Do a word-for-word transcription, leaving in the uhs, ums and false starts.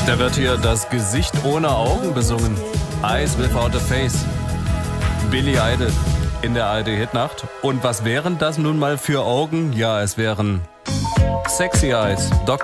Da wird hier das Gesicht ohne Augen besungen. Eyes without a face. Billy Idol in der A R D-Hitnacht. Und was wären das nun mal für Augen? Ja, es wären Sexy Eyes. Doktor